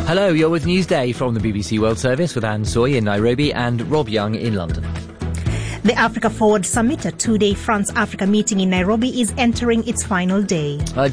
Hello, you're with Newsday from the BBC World Service with Anne Soy in Nairobi and Rob Young in London. The Africa Forward Summit, a two-day France-Africa meeting in Nairobi, is entering its final day.